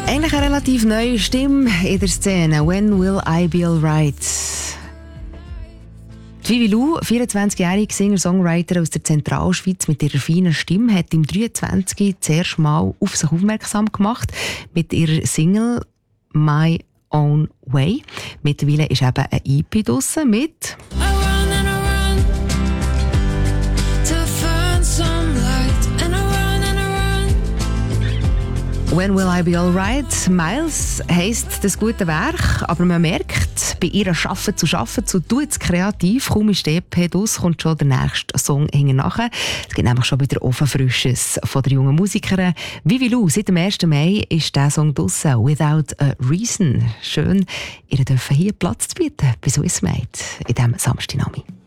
Eigentlich eine relativ neue Stimme in der Szene. When will I be alright? Vivi Lou, 24-jährige Singer-Songwriter aus der Zentralschweiz mit ihrer feinen Stimme, hat im 23 zuerst mal auf sich aufmerksam gemacht mit ihrer Single «My Own Way». Mittlerweile ist eben ein EP draussen mit «When will I be alright?» Miles heisst das gute Werk, aber man merkt, bei ihr Schaffen zu tut's kreativ. Kaum ist die EP draus, kommt schon der nächste Song hinten nachher. Es gibt nämlich schon wieder Ofenfrisches von der jungen Musikerin Vivi Lou. Seit dem 1. Mai ist dieser Song draussen, «Without a Reason». Schön, ihr dürfen hier Platz zu bieten bei Swiss Made in diesem Samstagnachmittag.